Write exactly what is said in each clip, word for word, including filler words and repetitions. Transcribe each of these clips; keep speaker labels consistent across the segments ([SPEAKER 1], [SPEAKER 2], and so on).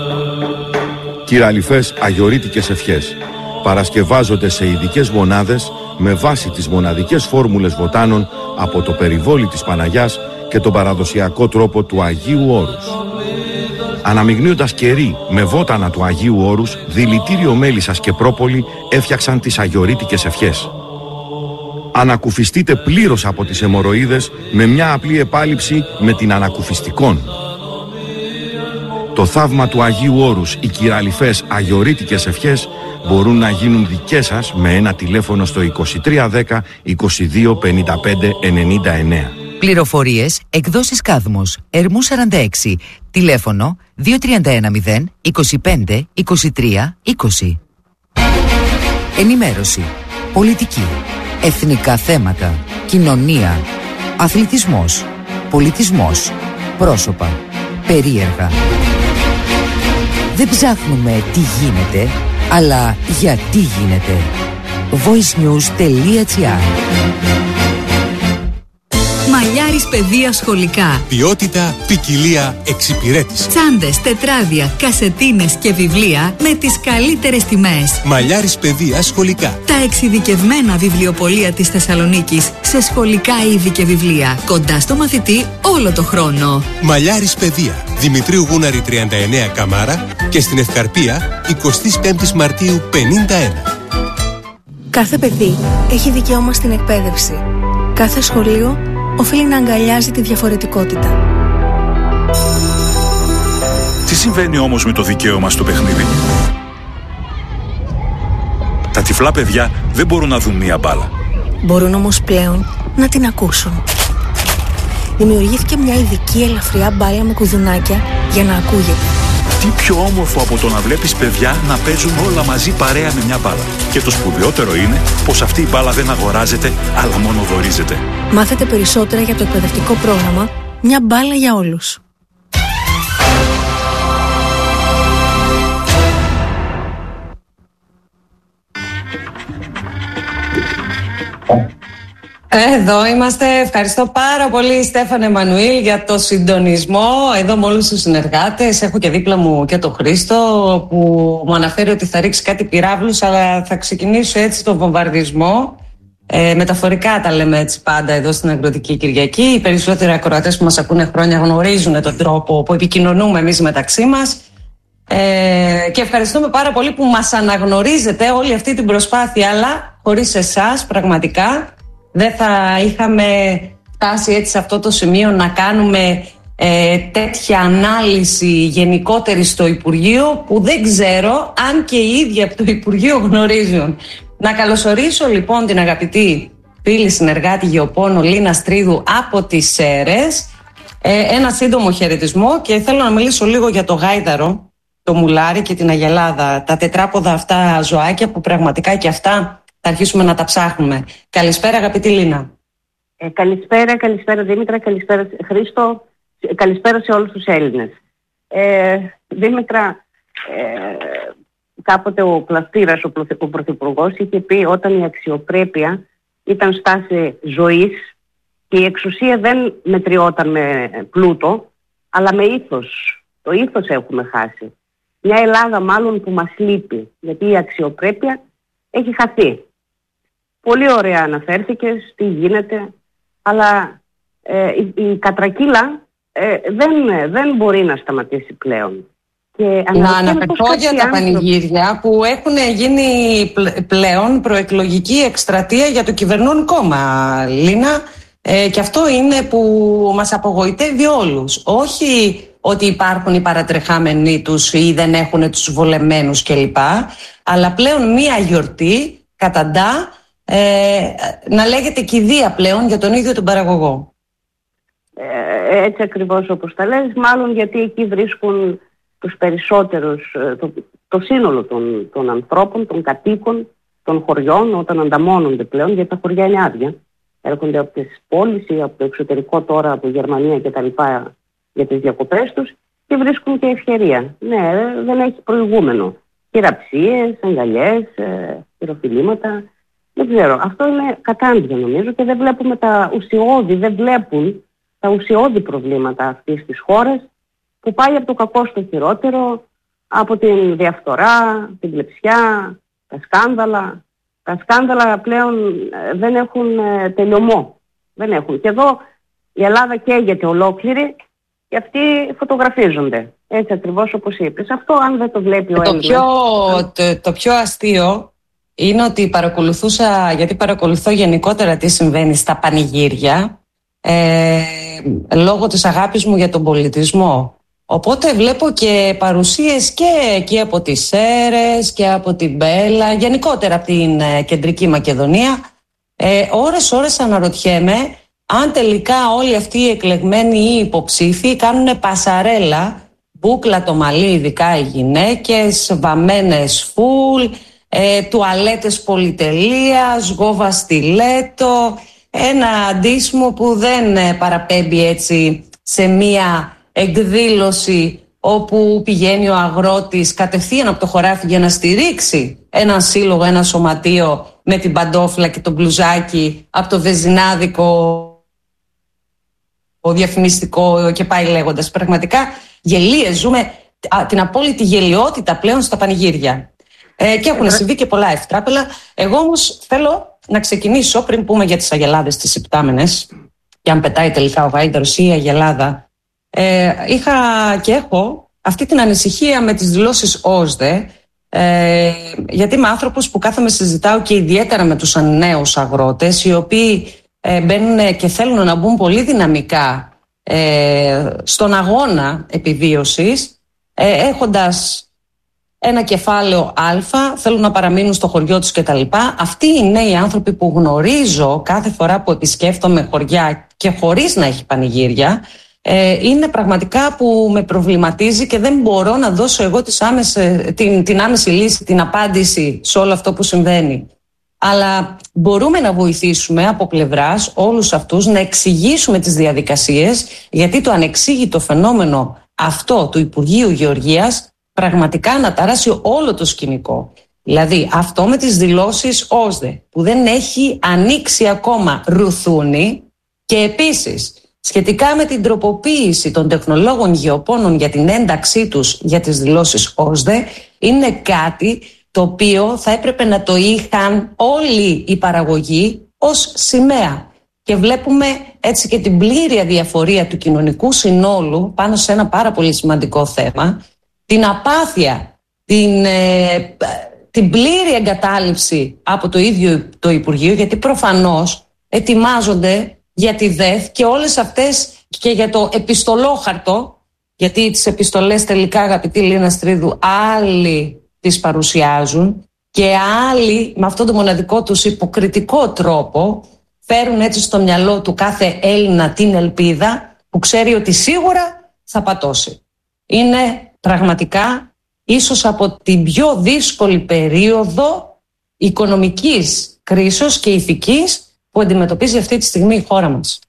[SPEAKER 1] Κυραλιφές αγιορείτικες ευχές παρασκευάζονται σε ειδικές μονάδες με βάση τις μοναδικές φόρμουλες βοτάνων από το περιβόλι της Παναγιάς και τον παραδοσιακό τρόπο του Αγίου Όρους. Αναμειγνύοντας κερί με βότανα του Αγίου Όρους, δηλητήριο μέλισσας και πρόπολη έφτιαξαν τις αγιορείτικες ευχές. Ανακουφιστείτε πλήρως από τις αιμορροίδες με μια απλή επάλυψη με την ανακουφιστικόν. Το θαύμα του Αγίου Όρους, οι κυραλιφές αγιορείτικες ευχές μπορούν να γίνουν δικές σας με ένα τηλέφωνο στο είκοσι τρία δέκα είκοσι δύο πενήντα πέντε ενενήντα εννέα.
[SPEAKER 2] Πληροφορίες, εκδόσεις Κάδμος, Ερμού σαράντα έξι, τηλέφωνο δύο τρία ένα μηδέν είκοσι πέντε είκοσι τρία είκοσι. Ενημέρωση, πολιτική, εθνικά θέματα, κοινωνία, αθλητισμός, πολιτισμός, πρόσωπα, περίεργα. Δεν ψάχνουμε τι γίνεται, αλλά γιατί γίνεται. voicenews.gr.
[SPEAKER 3] Μαλλιάρης παιδεία σχολικά.
[SPEAKER 4] Ποιότητα, ποικιλία, εξυπηρέτηση.
[SPEAKER 3] Τσάντες, τετράδια, κασετίνες και βιβλία με τις καλύτερες τιμές.
[SPEAKER 4] Μαλλιάρης παιδεία σχολικά.
[SPEAKER 3] Τα εξειδικευμένα βιβλιοπωλεία της Θεσσαλονίκης σε σχολικά είδη και βιβλία. Κοντά στο μαθητή όλο το χρόνο.
[SPEAKER 4] Μαλλιάρης παιδεία. Δημητρίου Γούναρη τριάντα εννέα Καμάρα και στην Ευκαρπία εικοστή πέμπτη Μαρτίου πενήντα ένα.
[SPEAKER 5] Κάθε παιδί έχει δικαίωμα στην εκπαίδευση. Κάθε σχολείο οφείλει να αγκαλιάζει τη διαφορετικότητα.
[SPEAKER 6] Τι συμβαίνει όμως με το δικαίωμα στο παιχνίδι? Τα τυφλά παιδιά δεν μπορούν να δουν μία μπάλα.
[SPEAKER 5] Μπορούν όμως πλέον να την ακούσουν. Δημιουργήθηκε μια ειδική ελαφριά μπάλα με κουδουνάκια για να ακούγεται.
[SPEAKER 6] Τι πιο όμορφο από το να βλέπεις παιδιά να παίζουν όλα μαζί παρέα με μια μπάλα. Και το σπουδαιότερο είναι πως αυτή η μπάλα δεν αγοράζεται, αλλά μόνο δωρίζεται.
[SPEAKER 5] Μάθετε περισσότερα για το εκπαιδευτικό πρόγραμμα «Μια μπάλα για όλους».
[SPEAKER 7] Εδώ είμαστε. Ευχαριστώ πάρα πολύ, Στέφανε Εμμανουήλ, για το συντονισμό εδώ με όλους τους συνεργάτες. Έχω και δίπλα μου και τον Χρήστο που μου αναφέρει ότι θα ρίξει κάτι πυράβλους, αλλά θα ξεκινήσω έτσι τον βομβαρδισμό. Ε, μεταφορικά τα λέμε έτσι πάντα εδώ στην Αγροτική Κυριακή. Οι περισσότεροι ακροατές που μας ακούνε χρόνια γνωρίζουν τον τρόπο που επικοινωνούμε εμείς μεταξύ μας. Ε, και ευχαριστούμε πάρα πολύ που μας αναγνωρίζετε όλη αυτή την προσπάθεια, αλλά χωρίς εσάς πραγματικά δεν θα είχαμε φτάσει έτσι σε αυτό το σημείο να κάνουμε ε, τέτοια ανάλυση γενικότερη στο Υπουργείο, που δεν ξέρω αν και οι ίδιοι από το Υπουργείο γνωρίζουν. Να καλωσορίσω λοιπόν την αγαπητή φίλη συνεργάτη γεωπόνο Λίνα Στρίδου από τις Σέρρες. Ε, ένα σύντομο χαιρετισμό και θέλω να μιλήσω λίγο για το γάιδαρο, το μουλάρι και την αγελάδα, τα τετράποδα αυτά ζωάκια που πραγματικά και αυτά θα αρχίσουμε να τα ψάχνουμε. Καλησπέρα αγαπητή Λίνα.
[SPEAKER 8] Ε, καλησπέρα, καλησπέρα Δήμητρα, καλησπέρα Χρήστο, καλησπέρα σε όλους τους Έλληνες. Ε, Δήμητρα, ε, κάποτε ο Πλαστήρας, ο, ο Πρωθυπουργός, είχε πει όταν η αξιοπρέπεια ήταν στάση ζωής και η εξουσία δεν μετριόταν με πλούτο, αλλά με ήθος. Το ήθος έχουμε χάσει. Μια Ελλάδα μάλλον που μας λείπει, γιατί η αξιοπρέπεια έχει χαθεί. Πολύ ωραία αναφέρθηκες, τι γίνεται, αλλά ε, η, η κατρακύλα ε, δεν, δεν μπορεί να σταματήσει πλέον. Και
[SPEAKER 7] να αναφερθώ για τα πανηγύρια που έχουν γίνει πλέον προεκλογική εκστρατεία για το κυβερνών κόμμα, Λίνα, ε, και αυτό είναι που μας απογοητεύει όλους. Όχι ότι υπάρχουν οι παρατρεχάμενοι τους ή δεν έχουν τους βολεμένους κλπ, αλλά πλέον μία γιορτή καταντά ε, να λέγεται κηδεία πλέον για τον ίδιο τον παραγωγό.
[SPEAKER 8] Ε, έτσι ακριβώς όπως τα λες, μάλλον γιατί εκεί βρίσκουν τους περισσότερους, το, το σύνολο των, των ανθρώπων, των κατοίκων, των χωριών, όταν ανταμώνονται πλέον, γιατί τα χωριά είναι άδεια. Έρχονται από τις πόλεις ή από το εξωτερικό τώρα, από Γερμανία κτλ. Για τις διακοπές τους και βρίσκουν και ευκαιρία. Ναι, δεν έχει προηγούμενο. Χειραψίες, αγκαλιές, χειροφιλήματα. Δεν ξέρω. Αυτό είναι κατάντια νομίζω και δεν βλέπουμε τα ουσιώδη, δεν βλέπουν τα ουσιώδη προβλήματα αυτής της χώρας που πάει από το κακό στο χειρότερο, από την διαφθορά, την κλεψιά, τα σκάνδαλα. Τα σκάνδαλα πλέον δεν έχουν τελειωμό. Δεν έχουν. Και εδώ η Ελλάδα καίγεται ολόκληρη και αυτοί φωτογραφίζονται. Έτσι ακριβώς όπως είπες. Αυτό αν δεν το βλέπει ο Έλληνας.
[SPEAKER 7] Πιο, το, το πιο αστείο είναι ότι παρακολουθούσα, γιατί παρακολουθώ γενικότερα τι συμβαίνει στα πανηγύρια, ε, λόγω της αγάπης μου για τον πολιτισμό. Οπότε βλέπω και παρουσίες και εκεί από τις Σέρρες και από την Μπέλα, γενικότερα από την ε, Κεντρική Μακεδονία. Ε, ώρες ώρες αναρωτιέμαι αν τελικά όλοι αυτοί οι εκλεγμένοι ή οι υποψήφοι κάνουν πασαρέλα, μπούκλα το μαλλί, ειδικά οι γυναίκες, βαμμένες φουλ, ε, τουαλέτες πολυτελείας, γόβα στιλέτο, ένα αντίσιμο που δεν ε, παραπέμπει έτσι σε μία εκδήλωση όπου πηγαίνει ο αγρότης κατευθείαν από το χωράφι για να στηρίξει έναν σύλλογο, ένα σωματείο με την παντόφλα και το μπλουζάκι από το βεζινάδικο, ο διαφημιστικό και πάει λέγοντας. Πραγματικά γελίες, ζούμε την απόλυτη γελιότητα πλέον στα πανηγύρια. Ε, και έχουν συμβεί και πολλά ευτράπελα. Εγώ όμως θέλω να ξεκινήσω, πριν πούμε για τις αγελάδες τις υπτάμενες, και αν πετάει τελικά ο Βάιντερος ή η αγελάδα. Ε, είχα και έχω αυτή την ανησυχία με τις δηλώσεις ΟΣΔΕ, ε, γιατί είμαι άνθρωπος που κάθομαι συζητάω και ιδιαίτερα με τους νέους αγρότες, οι οποίοι ε, μπαίνουν και θέλουν να μπουν πολύ δυναμικά ε, στον αγώνα επιβίωσης, ε, έχοντας ένα κεφάλαιο Α, θέλουν να παραμείνουν στο χωριό τους κτλ. Αυτοί οι νέοι άνθρωποι που γνωρίζω κάθε φορά που επισκέφτομαι χωριά και χωρίς να έχει πανηγύρια, Ε, είναι πραγματικά που με προβληματίζει και δεν μπορώ να δώσω εγώ τις άμεσες, την, την άμεση λύση, την απάντηση σε όλο αυτό που συμβαίνει. Αλλά μπορούμε να βοηθήσουμε από πλευράς όλους αυτούς να εξηγήσουμε τις διαδικασίες, γιατί το ανεξήγητο φαινόμενο αυτό του Υπουργείου Γεωργίας πραγματικά αναταράσει όλο το σκηνικό. Δηλαδή αυτό με τις δηλώσεις ΟΣΔΕ που δεν έχει ανοίξει ακόμα ρουθούνη, και επίσης σχετικά με την τροποποίηση των τεχνολόγων γεωπόνων για την ένταξή τους για τις δηλώσεις ΟΣΔΕ, είναι κάτι το οποίο θα έπρεπε να το είχαν όλοι οι παραγωγοί ως σημαία. Και βλέπουμε έτσι και την πλήρη αδιαφορία του κοινωνικού συνόλου πάνω σε ένα πάρα πολύ σημαντικό θέμα, την απάθεια, την, ε, την πλήρη εγκατάλειψη από το ίδιο το Υπουργείο, γιατί προφανώς ετοιμάζονται για τη ΔΕΘ και όλες αυτές και για το επιστολόχαρτο, γιατί τις επιστολές τελικά, αγαπητή Λίνα Στρίδου, άλλοι τις παρουσιάζουν και άλλοι με αυτόν τον μοναδικό τους υποκριτικό τρόπο φέρουν έτσι στο μυαλό του κάθε Έλληνα την ελπίδα που ξέρει ότι σίγουρα θα πατώσει. Είναι πραγματικά ίσως από την πιο δύσκολη περίοδο οικονομικής κρίσεως και ηθικής που αντιμετωπίζει αυτή τη στιγμή η χώρα μας.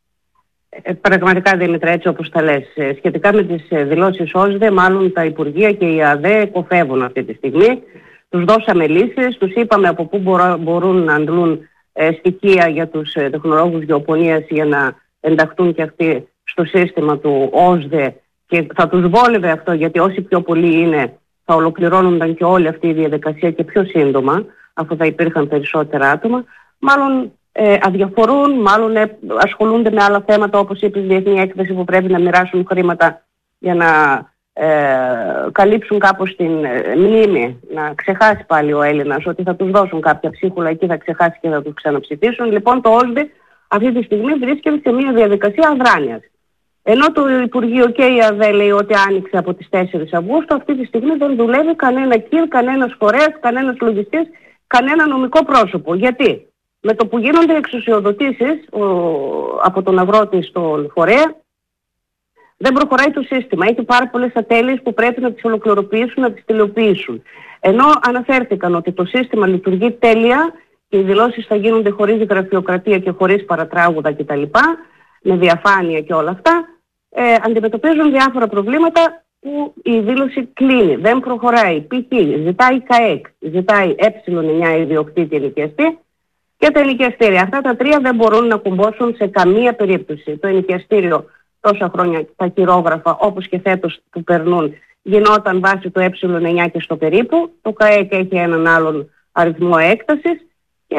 [SPEAKER 8] Ε, πραγματικά, Δήμητρα, έτσι όπως τα λες. Ε, σχετικά με τις ε, δηλώσεις ΟΣΔΕ, μάλλον τα Υπουργεία και η ΑΔΕ κοφεύουν αυτή τη στιγμή. Τους δώσαμε λύσεις, τους είπαμε από πού μπορώ, μπορούν να αντλούν ε, στοιχεία για τους ε, τεχνολόγους γεωπονίας για να ενταχθούν και αυτοί στο σύστημα του ΟΣΔΕ, και θα τους βόλευε αυτό, γιατί όσοι πιο πολλοί είναι θα ολοκληρώνονταν και όλη αυτή η διαδικασία και πιο σύντομα, αφού θα υπήρχαν περισσότερα άτομα. Μάλλον Ε, αδιαφορούν, μάλλον ε, ασχολούνται με άλλα θέματα, όπως είπες, διεθνή έκθεση που πρέπει να μοιράσουν χρήματα για να ε, καλύψουν κάπως την ε, μνήμη, να ξεχάσει πάλι ο Έλληνας ότι θα τους δώσουν κάποια ψίχουλα, εκεί θα ξεχάσει και θα τους ξαναψηφίσουν. Λοιπόν, το ΟΣΔΕ αυτή τη στιγμή βρίσκεται σε μια διαδικασία αδράνειας. Ενώ το Υπουργείο και η ΑΔΕ λέει ότι άνοιξε από τις τέσσερις Αυγούστου, αυτή τη στιγμή δεν δουλεύει κανένα ΚΙΡ, κανένας φορέας, κανένας λογιστής, κανένα νομικό πρόσωπο. Γιατί? Με το που γίνονται εξουσιοδοτήσεις ο, από τον αγρότη στον φορέα, δεν προχωράει το σύστημα. Έχει πάρα πολλές ατέλειες που πρέπει να τις ολοκληροποιήσουν, να τις τελειοποιήσουν. Ενώ αναφέρθηκαν ότι το σύστημα λειτουργεί τέλεια και οι δηλώσεις θα γίνονται χωρίς γραφειοκρατία και χωρίς παρατράγουδα κτλ., με διαφάνεια και όλα αυτά, ε, αντιμετωπίζουν διάφορα προβλήματα που η δήλωση κλείνει, δεν προχωράει. Π.χ. ζητάει ΚΑΕΚ, ζητάει ε εννιά ιδιοκτήτη ενοικιαστή, και τα ενοικιαστήρια. Αυτά τα τρία δεν μπορούν να κουμπώσουν σε καμία περίπτωση. Το ενοικιαστήριο τόσα χρόνια, τα χειρόγραφα, όπως και φέτος που περνούν, γινόταν βάσει το ε εννιά και στο περίπου. Το ΚΑΕΚ έχει έναν άλλον αριθμό έκτασης και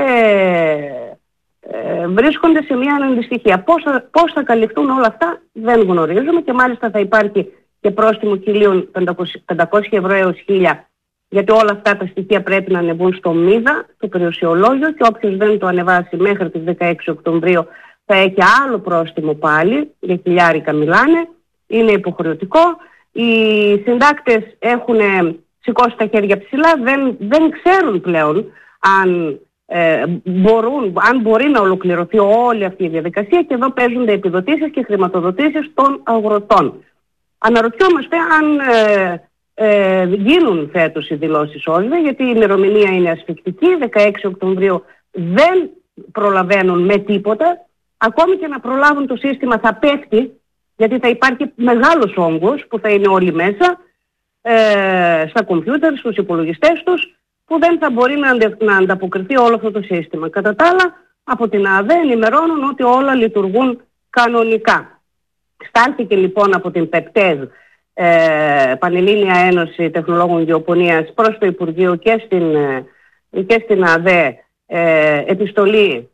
[SPEAKER 8] ε, βρίσκονται σε μια αντιστοιχία. Πώς θα, πώς θα καλυφθούν όλα αυτά δεν γνωρίζουμε, και μάλιστα θα υπάρχει και πρόστιμο χίλια πεντακόσια ευρώ έως χίλια, γιατί όλα αυτά τα στοιχεία πρέπει να ανεβούν στο ΜΥΔΑ, το περιουσιολόγιο, και όποιος δεν το ανεβάσει μέχρι τις δεκαέξι Οκτωβρίου θα έχει άλλο πρόστιμο πάλι, για χιλιάρικα μιλάνε, είναι υποχρεωτικό. Οι συντάκτες έχουν σηκώσει τα χέρια ψηλά, δεν, δεν ξέρουν πλέον αν, ε, μπορούν, αν μπορεί να ολοκληρωθεί όλη αυτή η διαδικασία, και εδώ παίζονται επιδοτήσεις και χρηματοδοτήσεις των αγροτών. Αναρωτιόμαστε αν ε, ε, γίνουν φέτος οι δηλώσεις ΟΣΔΕ, γιατί η ημερομηνία είναι ασφικτική, δεκαέξι Οκτωβρίου δεν προλαβαίνουν με τίποτα. Ακόμη και να προλάβουν, το σύστημα θα πέφτει, γιατί θα υπάρχει μεγάλος όγκος που θα είναι όλοι μέσα ε, στα κομπιούτερ, στους υπολογιστές τους, που δεν θα μπορεί να, αντε, να ανταποκριθεί όλο αυτό το σύστημα. Κατά τα άλλα, από την ΑΔΕ ενημερώνουν ότι όλα λειτουργούν κανονικά. Στάλθηκε λοιπόν από την ΠΕΠΤΕΔ, ε, Πανελλήνια Ένωση Τεχνολόγων Γεωπονίας, προς το Υπουργείο και στην, ε, και στην ΑΔΕ ε, επιστολή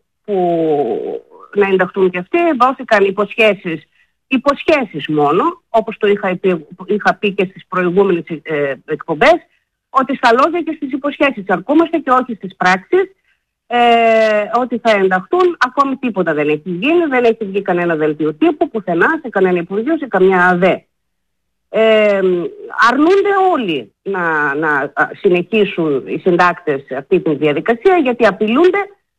[SPEAKER 8] που να ενταχθούν και αυτοί. Δόθηκαν υποσχέσεις, υποσχέσεις μόνο, όπως το είχα, είχα πει και στις προηγούμενες ε, εκπομπές, ότι στα λόγια και στις υποσχέσεις αρκούμαστε και όχι στις πράξεις, ε, ότι θα ενταχθούν. Ακόμη τίποτα δεν έχει γίνει, δεν έχει βγει κανένα δελτίο τύπου πουθενά, σε κανένα υπουργείο, σε καμιά ΑΔΕ. Ε, αρνούνται όλοι να, να συνεχίσουν οι συντάκτες αυτή τη διαδικασία, γιατί απειλούνται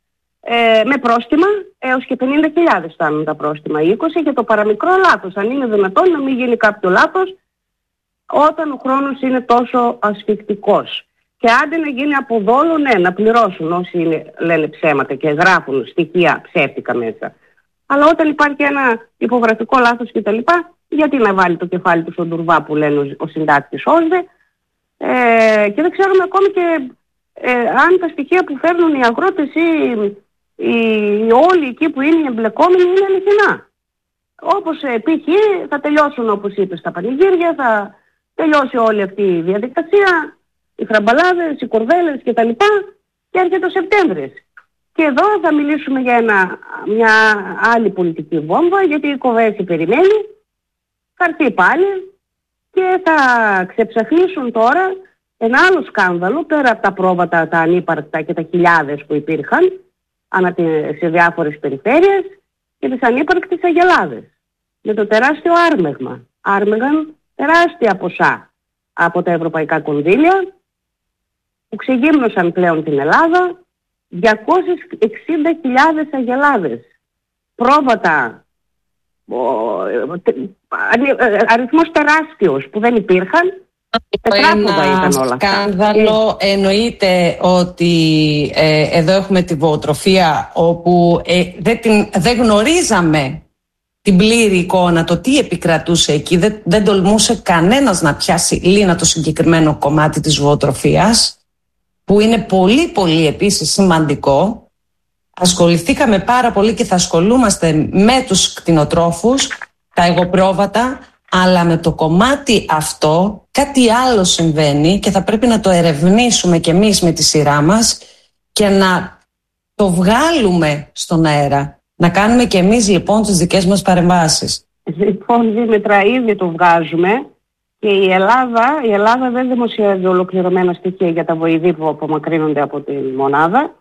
[SPEAKER 8] ε, με πρόστιμα έως και πενήντα χιλιάδες φτάνουν τα πρόστιμα, είκοσι, για το παραμικρό λάθος. Αν είναι δυνατόν να μην γίνει κάποιο λάθος όταν ο χρόνος είναι τόσο ασφικτικός. Και άντε να γίνει από δόλο, ναι, να πληρώσουν όσοι είναι, λένε ψέματα και γράφουν στοιχεία ψεύτικα μέσα. Αλλά όταν υπάρχει ένα υπογραφικό λάθος κτλ., γιατί να βάλει το κεφάλι του στον τουρβά που λένε ο, ο συντάκτης ΟΣΔΕ. Ε, και δεν ξέρουμε ακόμη και ε, αν τα στοιχεία που φέρνουν οι αγρότες ή οι, οι όλοι εκεί που είναι οι εμπλεκόμενοι είναι αληθινά. Όπως ε, π.χ. θα τελειώσουν, όπως είπε, στα πανηγύρια, θα τελειώσει όλη αυτή η διαδικασία, οι φραμπαλάδες, οι κορδέλες κτλ. Και έρχεται ο Σεπτέμβρης. Και εδώ θα μιλήσουμε για ένα, μια άλλη πολιτική βόμβα, γιατί η Κοβέση περιμένει, θα έρθει πάλι και θα ξεψαχνίσουν τώρα ένα άλλο σκάνδαλο, πέρα από τα πρόβατα, τα ανύπαρκτα και τα χιλιάδες που υπήρχαν ανα, σε διάφορες περιφέρειες, και τις ανύπαρκτες αγελάδες. Με το τεράστιο άρμεγμα. Άρμεγαν τεράστια ποσά από τα ευρωπαϊκά κονδύλια, που ξεγύμνωσαν πλέον την Ελλάδα, διακόσιες εξήντα χιλιάδες αγελάδες. Πρόβατα, ο, τε, αριθμός τεράστιος που δεν υπήρχαν, τετράποδα ήταν όλα αυτά.
[SPEAKER 7] Σκάνδαλο, εννοείται ότι ε, εδώ έχουμε τη βοοτροφία, όπου ε, δεν, την, δεν γνωρίζαμε την πλήρη εικόνα, το τι επικρατούσε εκεί. Δεν, δεν τολμούσε κανένας να πιάσει λίνα το συγκεκριμένο κομμάτι της βοοτροφίας, που είναι πολύ πολύ επίσης σημαντικό. Ασχοληθήκαμε πάρα πολύ και θα ασχολούμαστε με τους κτηνοτρόφους, τα εγωπρόβατα, αλλά με το κομμάτι αυτό κάτι άλλο συμβαίνει και θα πρέπει να το ερευνήσουμε κι εμείς με τη σειρά μας και να το βγάλουμε στον αέρα. Να κάνουμε κι εμείς λοιπόν τις δικές μας παρεμβάσεις.
[SPEAKER 8] Λοιπόν, Δήμητρα, ήδη το βγάζουμε. Και η Ελλάδα, η Ελλάδα δεν δημοσιεύει ολοκληρωμένα στοιχεία για τα βοηδή που απομακρύνονται από τη μονάδα.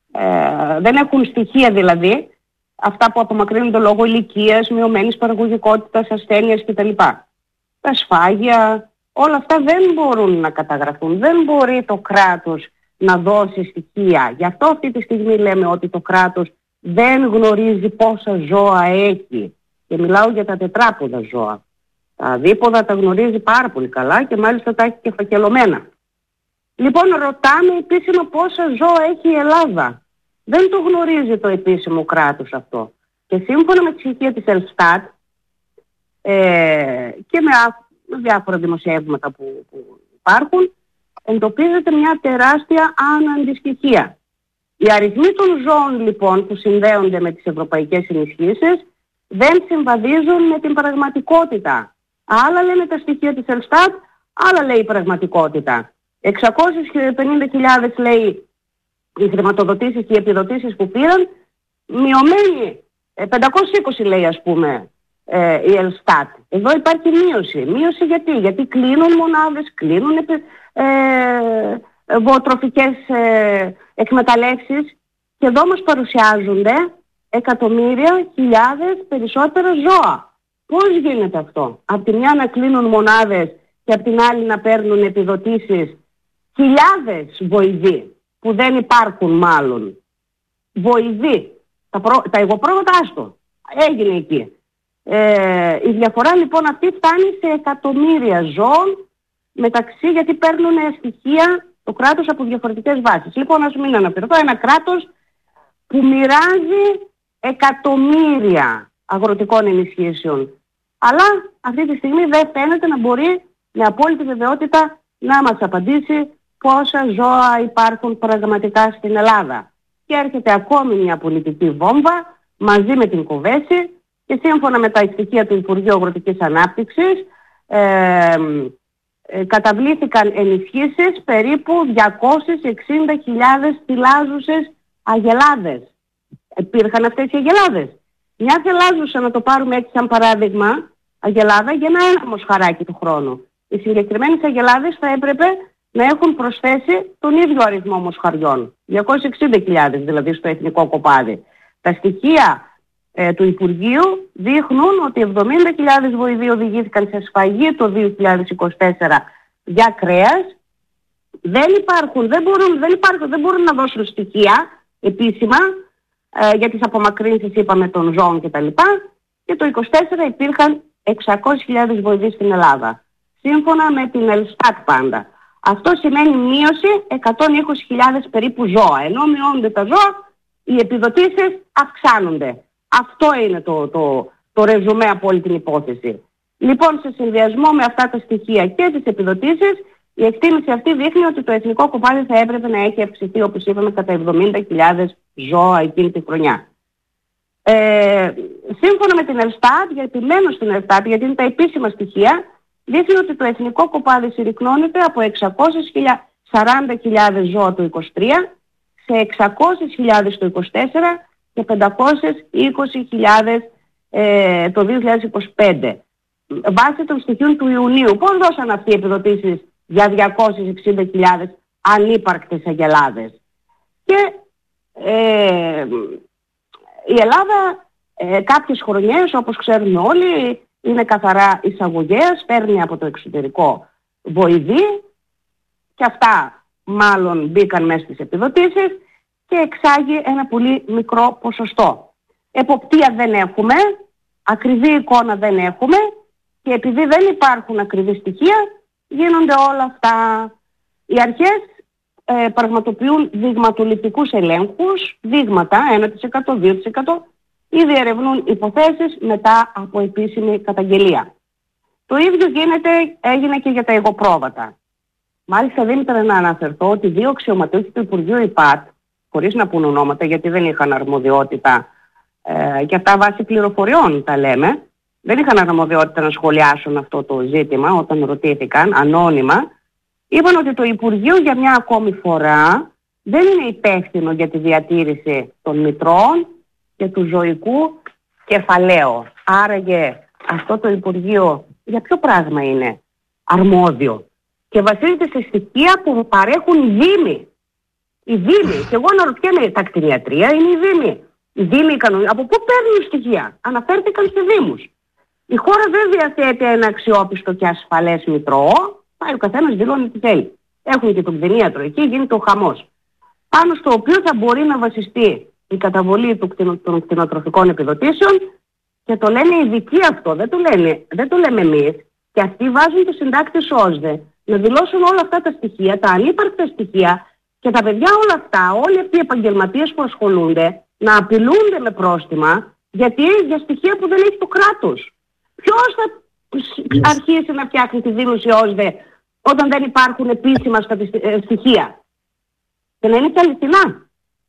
[SPEAKER 8] Ε, δεν έχουν στοιχεία δηλαδή, αυτά που απομακρύνονται λόγω ηλικίας, μειωμένης παραγωγικότητας, ασθένειας κτλ. Τα σφάγια, όλα αυτά δεν μπορούν να καταγραφούν. Δεν μπορεί το κράτος να δώσει στοιχεία. Γι' αυτό αυτή τη στιγμή λέμε ότι το κράτος δεν γνωρίζει πόσα ζώα έχει. Και μιλάω για τα τετράποδα ζώα. Τα δίποδα τα γνωρίζει πάρα πολύ καλά και μάλιστα τα έχει και φακελωμένα. Λοιπόν, ρωτάμε επίσημα πόσα ζώα έχει η Ελλάδα. Δεν το γνωρίζει το επίσημο κράτος αυτό. Και σύμφωνα με τη στοιχεία της Ελστάτ ε, και με, με διάφορα δημοσιεύματα που, που υπάρχουν, εντοπίζεται μια τεράστια αναντιστοιχία. Οι αριθμοί των ζώων λοιπόν που συνδέονται με τις ευρωπαϊκές ενισχύσεις δεν συμβαδίζουν με την πραγματικότητα. Άλλα λένε τα στοιχεία της Ελστάτ, Άλλα λέει η πραγματικότητα. εξακόσιες πενήντα χιλιάδες λέει οι χρηματοδοτήσεις και οι επιδοτήσεις που πήραν, μειωμένοι πεντακόσιες είκοσι λέει ας πούμε ε, η Ελστάτ. Εδώ υπάρχει μείωση. Μείωση γιατί? Γιατί κλείνουν μονάδες, κλείνουν ε, ε, βοοτροφικές ε, εκμεταλλεύσεις και εδώ μας παρουσιάζονται εκατομμύρια, χιλιάδες περισσότερα ζώα. Πώς γίνεται αυτό? Απ' τη μια να κλείνουν μονάδες και απ' την άλλη να παίρνουν επιδοτήσεις χιλιάδες βοηδοί που δεν υπάρχουν μάλλον. Βοηδοί. Τα, προ... τα υγοπρόβατα άστο. Έγινε εκεί. Ε, η διαφορά λοιπόν αυτή φτάνει σε εκατομμύρια ζώων μεταξύ, γιατί παίρνουν στοιχεία το κράτος από διαφορετικές βάσεις. Λοιπόν, ας μην αναφερθώ, ένα κράτος που μοιράζει εκατομμύρια αγροτικών ενισχύσεων. Αλλά αυτή τη στιγμή δεν φαίνεται να μπορεί με απόλυτη βεβαιότητα να μας απαντήσει πόσα ζώα υπάρχουν πραγματικά στην Ελλάδα. Και έρχεται ακόμη μια πολιτική βόμβα μαζί με την Κοβέση και σύμφωνα με τα στοιχεία του Υπουργείου Αγροτικής Ανάπτυξης ε, ε, καταβλήθηκαν ενισχύσεις περίπου διακόσιες εξήντα χιλιάδες θυλάζουσες αγελάδες. Υπήρχαν αυτές οι αγελάδες. Μια θυλάζουσα, να το πάρουμε έτσι σαν παράδειγμα, αγελάδα γεννά ένα μοσχαράκι του χρόνου. Οι συγκεκριμένες αγελάδες θα έπρεπε να έχουν προσθέσει τον ίδιο αριθμό μοσχαριών. διακόσιες εξήντα χιλιάδες δηλαδή στο εθνικό κοπάδι. Τα στοιχεία ε, του Υπουργείου δείχνουν ότι εβδομήντα χιλιάδες βοηδοί οδηγήθηκαν σε σφαγή το δύο χιλιάδες είκοσι τέσσερα για κρέας. Δεν υπάρχουν, δεν μπορούν, δεν υπάρχουν, δεν μπορούν να δώσουν στοιχεία επίσημα ε, για τις απομακρύνσεις είπαμε των ζώων κτλ. Και το είκοσι τέσσερα υπήρχαν εξακόσιες χιλιάδες βοηδοί στην Ελλάδα. Σύμφωνα με την Ελστάτ πάντα. Αυτό σημαίνει μείωση εκατόν είκοσι χιλιάδες περίπου ζώα. Ενώ μειώνονται τα ζώα, οι επιδοτήσεις αυξάνονται. Αυτό είναι το, το, το ρεζουμέ από όλη την υπόθεση. Λοιπόν, σε συνδυασμό με αυτά τα στοιχεία και τις επιδοτήσεις, η εκτίμηση αυτή δείχνει ότι το εθνικό κοπάδι θα έπρεπε να έχει αυξηθεί, όπως είπαμε, κατά εβδομήντα χιλιάδες ζώα εκείνη τη χρονιά. Ε, σύμφωνα με την Ελστάτ, γιατί επιμένω στην Ελστάτ, γιατί είναι τα επίσημα στοιχεία, δείχνει ότι το εθνικό κοπάδι συρρυκνώνεται από εξακόσιες σαράντα χιλιάδες ζώα το είκοσι τρία σε εξακόσιες χιλιάδες το είκοσι τέσσερα και πεντακόσιες είκοσι χιλιάδες ε, το δύο χιλιάδες είκοσι πέντε. Βάσει των στοιχείων του Ιουνίου, πώς δώσαν αυτοί οι επιδοτήσεις για διακόσιες εξήντα χιλιάδες ανύπαρκτες αγελάδες? Και ε, η Ελλάδα ε, κάποιες χρονιές, όπως ξέρουμε όλοι, είναι καθαρά εισαγωγέας, παίρνει από το εξωτερικό βοηδή και αυτά μάλλον μπήκαν μέσα στις επιδοτήσεις και εξάγει ένα πολύ μικρό ποσοστό. Εποπτεία δεν έχουμε, ακριβή εικόνα δεν έχουμε και επειδή δεν υπάρχουν ακριβή στοιχεία γίνονται όλα αυτά. Οι αρχές ε, πραγματοποιούν δειγματοληπτικούς ελέγχους, δείγματα ένα τοις εκατό, δύο τοις εκατό ή διερευνούν υποθέσεις μετά από επίσημη καταγγελία. Το ίδιο γίνεται, έγινε και για τα υγοπρόβατα. Μάλιστα Δήμητρα να αναφερθώ ότι δύο αξιωματούχοι του Υπουργείου ΙΠΑΤ, χωρίς να πούν ονόματα γιατί δεν είχαν αρμοδιότητα ε, και αυτά βάσει πληροφοριών τα λέμε, δεν είχαν αρμοδιότητα να σχολιάσουν αυτό το ζήτημα όταν ρωτήθηκαν ανώνυμα, είπαν ότι το Υπουργείο για μια ακόμη φορά δεν είναι υπεύθυνο για τη διατήρηση των μητρών και του ζωικού κεφαλαίου. Άραγε αυτό το Υπουργείο για ποιο πράγμα είναι αρμόδιο? Και βασίζεται σε στοιχεία που παρέχουν οι Δήμοι. Οι Δήμοι. Και εγώ αναρωτιέμαι, τα κτηνιατρία είναι οι Δήμοι. Οι Δήμοι κανονικά. Από πού παίρνουν στοιχεία? Αναφέρθηκαν σε Δήμους. Η χώρα δεν διαθέτει ένα αξιόπιστο και ασφαλές μητρό. Πάει ο καθένας δηλώνει τι θέλει. Έχουν και τον κτηνίατρο εκεί, γίνεται ο χαμός. Πάνω στο οποίο θα μπορεί να βασιστεί η καταβολή του κτηνο, των κτηνοτροφικών επιδοτήσεων και το λένε οι ειδικοί αυτό, δεν το, λένε, δεν το λέμε εμείς. Και αυτοί βάζουν το συντάκτη ΣΟΣΔΕ να δηλώσουν όλα αυτά τα στοιχεία, τα ανύπαρκτα στοιχεία και τα παιδιά όλα αυτά, όλοι αυτοί οι επαγγελματίες που ασχολούνται, να απειλούνται με πρόστιμα γιατί για στοιχεία που δεν έχει το κράτος. Ποιος θα αρχίσει να φτιάχνει τη δήλωση ΟΣΔΕ όταν δεν υπάρχουν επίσημα στοιχεία? Και να είναι και αληθινά.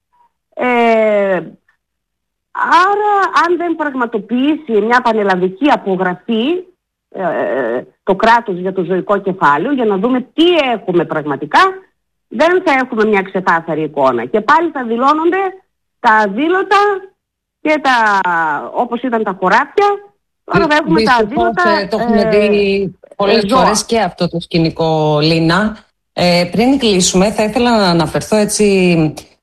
[SPEAKER 8] Ε, άρα αν δεν πραγματοποιήσει μια πανελλαδική απογραφή ε, το κράτος για το ζωικό κεφάλαιο, για να δούμε τι έχουμε πραγματικά, δεν θα έχουμε μια ξεκάθαρη εικόνα. Και πάλι θα δηλώνονται τα αδήλωτα και τα, όπως ήταν τα χωράφια, τώρα θα έχουμε τα αδήλωτα.
[SPEAKER 7] Το έχουμε δει πολλές φορές και αυτό το σκηνικό, Λίνα. Ε, πριν κλείσουμε, θα ήθελα να αναφερθώ έτσι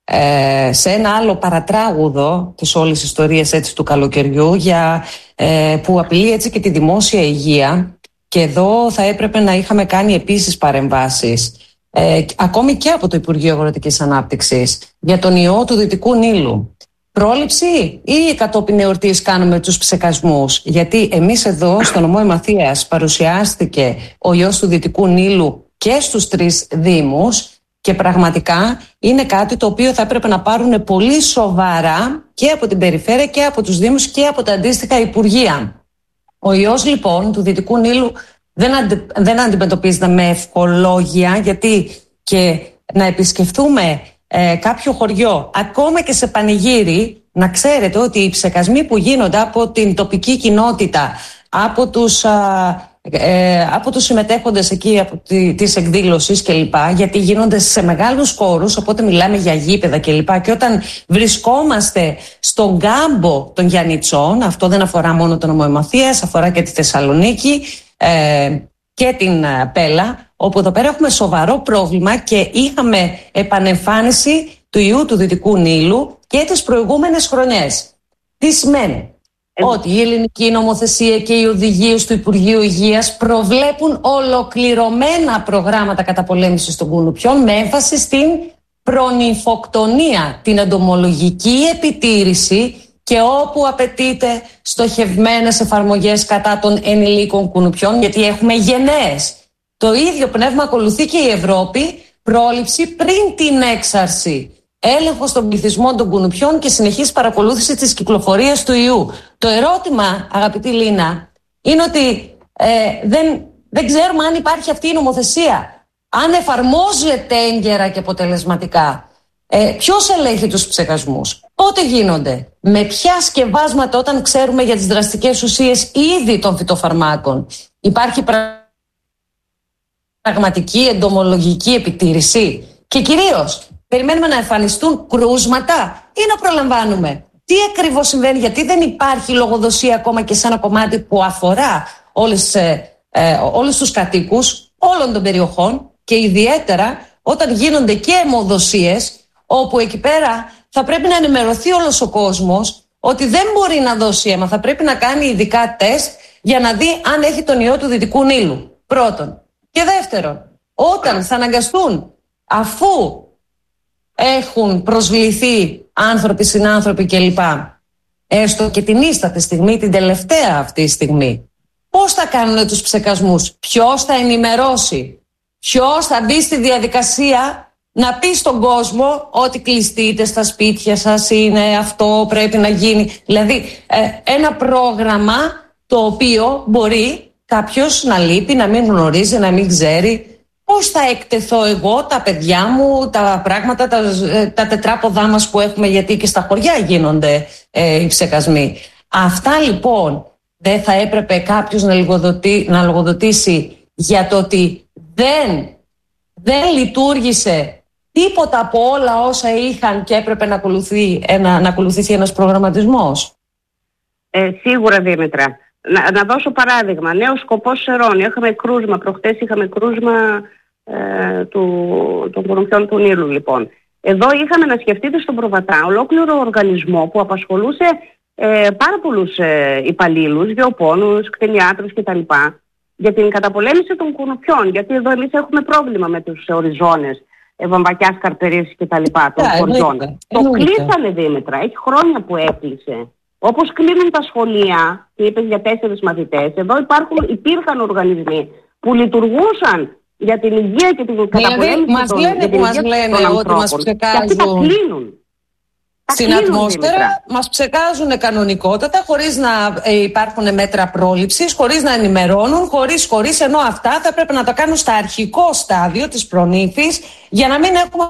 [SPEAKER 7] ε, σε ένα άλλο παρατράγουδο της όλης ιστορίας έτσι, του καλοκαιριού, για, ε, που απειλεί έτσι και τη δημόσια υγεία. Και εδώ θα έπρεπε να είχαμε κάνει επίσης παρεμβάσεις, ε, ακόμη και από το Υπουργείο Αγροτικής Ανάπτυξης, για τον ιό του Δυτικού Νείλου. Πρόληψη ή κατόπιν εορτής κάνουμε τους ψεκασμούς? Γιατί εμείς εδώ στο νομό Εμαθίας παρουσιάστηκε ο ιός του Δυτικού Νείλου και στους τρεις δήμους και πραγματικά είναι κάτι το οποίο θα έπρεπε να πάρουν πολύ σοβαρά και από την περιφέρεια και από τους δήμους και από τα αντίστοιχα υπουργεία. Ο ιός λοιπόν του Δυτικού Νείλου δεν, αντι, δεν αντιμετωπίζεται με ευχολόγια, γιατί και να επισκεφθούμε ε, κάποιο χωριό, ακόμα και σε πανηγύρι, να ξέρετε ότι οι ψεκασμοί που γίνονται από την τοπική κοινότητα, από τους, α, ε, από τους συμμετέχοντες εκεί από τη, της εκδήλωσης κλπ, γιατί γίνονται σε μεγάλους χώρους, οπότε μιλάμε για γήπεδα κλπ. Και όταν βρισκόμαστε στον κάμπο των Γιαννιτσών, αυτό δεν αφορά μόνο τον νομό Εμαθίας, αφορά και τη Θεσσαλονίκη ε, και την Πέλα, όπου εδώ πέρα έχουμε σοβαρό πρόβλημα και είχαμε επανεμφάνιση του ιού του Δυτικού Νείλου και τις προηγούμενες χρονιές. Τι σημαίνει? Ε... Ότι η ελληνική νομοθεσία και οι οδηγίες του Υπουργείου Υγείας προβλέπουν ολοκληρωμένα προγράμματα καταπολέμησης των κουνουπιών με έμφαση στην προνυμφοκτονία, την εντομολογική επιτήρηση και όπου απαιτείται στοχευμένες εφαρμογές κατά των ενηλίκων κουνουπιών, γιατί έχουμε γενναίες. Το ίδιο πνεύμα ακολουθεί και η Ευρώπη, πρόληψη πριν την έξαρση, έλεγχος των πληθυσμών των κουνουπιών και συνεχής παρακολούθηση της κυκλοφορίας του ιού. Το ερώτημα, αγαπητή Λίνα, είναι ότι ε, δεν, δεν ξέρουμε αν υπάρχει αυτή η νομοθεσία, αν εφαρμόζεται έγκαιρα και αποτελεσματικά. Ε, ποιος ελέγχει τους ψεκασμούς, πότε γίνονται, με ποια σκευάσματα, όταν ξέρουμε για τις δραστικές ουσίες ήδη των φυτοφαρμάκων? Υπάρχει πραγματική εντομολογική επιτήρηση? Και κυρίως, περιμένουμε να εμφανιστούν κρούσματα ή να προλαμβάνουμε? Τι ακριβώς συμβαίνει? Γιατί δεν υπάρχει λογοδοσία ακόμα και σε ένα κομμάτι που αφορά όλες, ε, ε, όλους τους κατοίκους όλων των περιοχών, και ιδιαίτερα όταν γίνονται και αιμοδοσίες, όπου εκεί πέρα θα πρέπει να ενημερωθεί όλος ο κόσμος ότι δεν μπορεί να δώσει αίμα, θα πρέπει να κάνει ειδικά τεστ για να δει αν έχει τον ιό του Δυτικού Νείλου. Πρώτον. Και δεύτερον, όταν θα αναγκαστούν, αφού έχουν προσβληθεί άνθρωποι, συνάνθρωποι κλπ, έστω και την ίστατη στιγμή, την τελευταία αυτή στιγμή, πώς θα κάνουν τους ψεκασμούς, ποιος θα ενημερώσει, ποιος θα μπει στη διαδικασία να πει στον κόσμο ότι κλειστείτε στα σπίτια σας, είναι αυτό, πρέπει να γίνει. Δηλαδή ε, ένα πρόγραμμα το οποίο μπορεί κάποιος να λείπει, να μην γνωρίζει, να μην ξέρει. Πώς θα εκτεθώ εγώ, τα παιδιά μου, τα πράγματα, τα, τα τετράποδά μας που έχουμε, γιατί και στα χωριά γίνονται ε, οι ψεκασμοί. Αυτά λοιπόν δεν θα έπρεπε κάποιος να, λογοδοτεί, να λογοδοτήσει για το ότι δεν, δεν λειτουργήσε τίποτα από όλα όσα είχαν και έπρεπε να, ακολουθεί ένα, να ακολουθήσει ένας προγραμματισμός?
[SPEAKER 8] Ε, σίγουρα, Δήμητρα. Να, να δώσω παράδειγμα. Νέος Σκοπός Σερών. Είχαμε κρούσμα. Προχτές είχαμε κρούσμα ε, του, των κουνουπιών του Νείλου, λοιπόν. Εδώ είχαμε, να σκεφτείτε, στον Προβατά ολόκληρο οργανισμό που απασχολούσε ε, πάρα πολλούς ε, υπαλλήλους, γεωπόνους, κτηνιάτρους κτλ. Για την καταπολέμηση των κουνουπιών. Γιατί εδώ εμείς έχουμε πρόβλημα με τους οριζόνες. Βαμβακιάς, Καρπερής και τα λοιπά των yeah, χωριών. Yeah, το yeah. κλείσανε, Δήμητρα, έχει χρόνια που έκλεισε. Όπως κλείνουν τα σχολεία, και είπες για τέσσερις μαθητές, εδώ υπάρχουν, υπήρχαν οργανισμοί που λειτουργούσαν για την υγεία και την καταπολέμηση
[SPEAKER 7] δηλαδή, μας
[SPEAKER 8] των,
[SPEAKER 7] λένε που μας λένε ότι μας ψεκάζουν.
[SPEAKER 8] Και αυτοί τα κλείνουν.
[SPEAKER 7] Στην ατμόσφαιρα μας ψεκάζουν κανονικότατα, χωρίς να ε, υπάρχουν μέτρα πρόληψης, χωρίς να ενημερώνουν, χωρίς, χωρίς, ενώ αυτά θα πρέπει να τα κάνουν στα αρχικό στάδιο της προνύφης για να μην έχουμε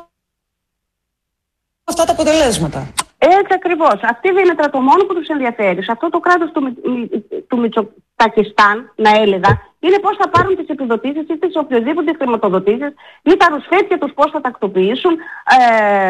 [SPEAKER 7] αυτά τα αποτελέσματα.
[SPEAKER 8] Έτσι ακριβώς. Αυτή, Δήμητρα, το μόνο που τους ενδιαφέρει σε αυτό το κράτος του, του, Μητσο, Πακιστάν, να έλεγα, είναι πώς θα πάρουν τις επιδοτήσεις ή τις οποιοδήποτε χρηματοδοτήσεις ή τα ρουσφέτια τους πώς θα τακτοποιήσουν ε,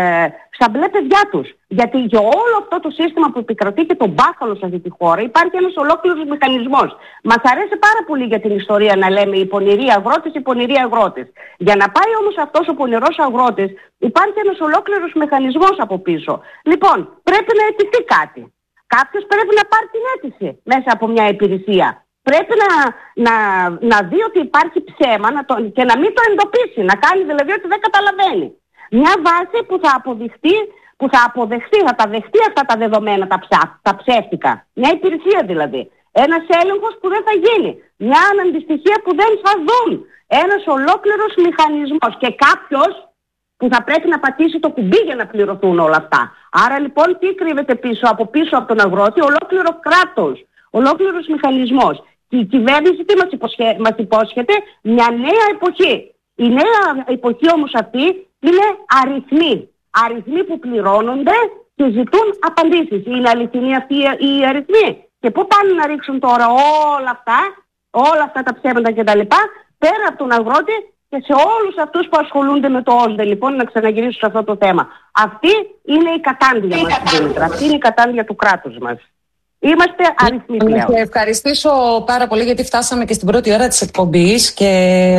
[SPEAKER 8] στα μπλε παιδιά τους. Γιατί για όλο αυτό το σύστημα που επικρατεί και τον μπάχαλο σε αυτή τη χώρα υπάρχει ένας ολόκληρος μηχανισμός. Μας αρέσει πάρα πολύ για την ιστορία να λέμε οι πονηροί αγρότες, οι πονηροί αγρότες. Για να πάει όμως αυτός ο πονηρός αγρότης υπάρχει ένας ολόκληρος μηχανισμός από πίσω. Λοιπόν, πρέπει να αιτηθεί κάτι. Κάποιος πρέπει να πάρει την αίτηση μέσα από μια υπηρεσία. Πρέπει να, να, να δει ότι υπάρχει ψέμα να το, και να μην το εντοπίσει. Να κάνει δηλαδή ότι δεν καταλαβαίνει. Μια βάση που θα αποδειχτεί, που θα αποδεχτεί, θα τα δεχτεί αυτά τα δεδομένα, τα, ψά, τα ψεύτικα. Μια υπηρεσία δηλαδή. Ένας έλεγχος που δεν θα γίνει. Μια αναντιστοιχεία που δεν θα δουν. Ένας ολόκληρος μηχανισμός. Και κάποιος που θα πρέπει να πατήσει το κουμπί για να πληρωθούν όλα αυτά. Άρα λοιπόν τι κρύβεται πίσω, από πίσω από τον αγρότη? Ολόκληρο κράτος, ολόκληρος μηχανισμός. Και η κυβέρνηση τι μας, υποσχέ, μας υπόσχεται? Μια νέα εποχή. Η νέα εποχή όμως αυτή είναι αριθμοί. Αριθμοί που πληρώνονται και ζητούν απαντήσεις. Είναι αληθινοί αυτοί οι αριθμοί? Και πού πάνε να ρίξουν τώρα όλα αυτά, όλα αυτά τα ψέματα κτλ. Πέρα από τον αγρότη και σε όλους αυτούς που ασχολούνται με το όντε, λοιπόν, να ξαναγυρίσω σε αυτό το θέμα. Αυτή είναι η κατάντια μας, Δήμητρα. Αυτή είναι η κατάντια του κράτους μας. Είμαστε αριθμοί πλέον.
[SPEAKER 7] Να ευχαριστήσω πάρα πολύ, γιατί φτάσαμε και στην πρώτη ώρα της εκπομπής και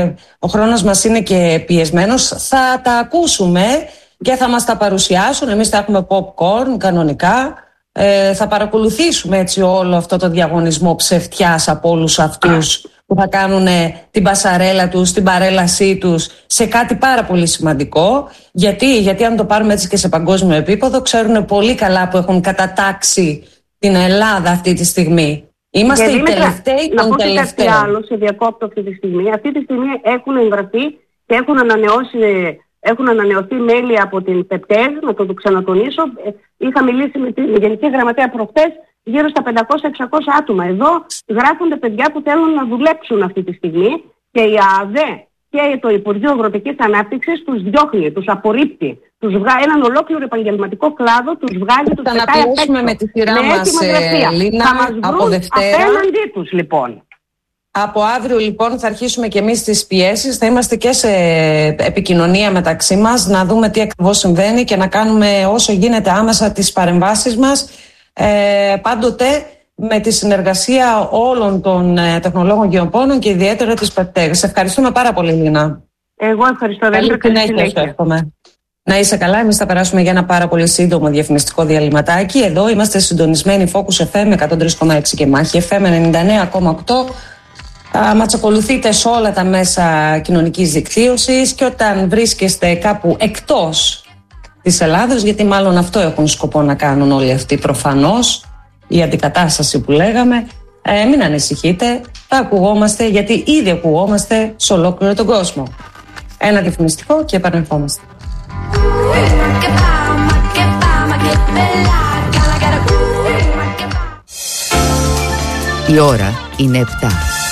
[SPEAKER 7] ο χρόνος μας είναι και πιεσμένος. Θα τα ακούσουμε και θα μας τα παρουσιάσουν. Εμείς θα έχουμε popcorn κανονικά. Ε, θα παρακολουθήσουμε έτσι όλο αυτό το διαγωνισμό ψευτιάς από όλους αυτούς που θα κάνουν την πασαρέλα τους, την παρέλασή τους σε κάτι πάρα πολύ σημαντικό. Γιατί, γιατί αν το πάρουμε έτσι και σε παγκόσμιο επίπεδο, ξέρουν πολύ καλά που έχουν κατατάξει την Ελλάδα αυτή τη στιγμή. Είμαστε οι τελευταίοι των τελευταίων.
[SPEAKER 8] Να πω κάτι άλλο, σε διακόπτω αυτή τη στιγμή. Αυτή τη στιγμή έχουν εγγραφεί και έχουν ανανεώσει, έχουν ανανεωθεί μέλη από την ΠΕΠΤΕΖ, να το ξανατονίσω. Είχα μιλήσει με την Γενική Γραμματέα προχτές, γύρω στα πεντακόσια εξακόσια άτομα. Εδώ γράφονται παιδιά που θέλουν να δουλέψουν αυτή τη στιγμή και η ΑΑΔΕ και το Υπουργείο Αγροτικής Ανάπτυξης τους διώχνει, τους απορρίπτει. Τους βγάζει έναν ολόκληρο επαγγελματικό κλάδο, τους βγάζει, τους πετάει απ' έξω.
[SPEAKER 7] Με τη σειρά
[SPEAKER 8] με
[SPEAKER 7] μας, Λίνα,
[SPEAKER 8] θα μας βρουν απέναντί τους, λοιπόν.
[SPEAKER 7] Από αύριο λοιπόν θα αρχίσουμε και εμείς τις πιέσεις, θα είμαστε και σε επικοινωνία μεταξύ μας, να δούμε τι ακριβώς συμβαίνει και να κάνουμε όσο γίνεται άμεσα τις παρεμβάσεις μας, ε, πάντοτε με τη συνεργασία όλων των ε, τεχνολόγων γεωπόνων και ιδιαίτερα της ΠΕΠΤΕΓ. Σε ευχαριστούμε πάρα πολύ, Λίνα.
[SPEAKER 8] Εγώ ευχαριστώ. Καλή
[SPEAKER 7] συνέχεια. Να είσαι καλά, εμείς θα περάσουμε για ένα πάρα πολύ σύντομο διαφημιστικό διαλυματάκι. Εδώ είμαστε συντονισμένοι Focus εφ εμ εκατόν τρία κόμμα έξι και Μάχη εφ εμ ενενήντα εννέα κόμμα οκτώ. Μας ακολουθείτε σε όλα τα μέσα κοινωνικής δικτύωσης και όταν βρίσκεστε κάπου εκτός της Ελλάδος, γιατί μάλλον αυτό έχουν σκοπό να κάνουν όλοι αυτοί προφανώς, η αντικατάσταση που λέγαμε, ε, μην ανησυχείτε, θα ακουγόμαστε, γιατί ήδη ακουγόμαστε σε ολόκληρο τον κόσμο. Ένα διαφημιστικό και επανερχόμαστε.
[SPEAKER 2] Η ώρα είναι επτά.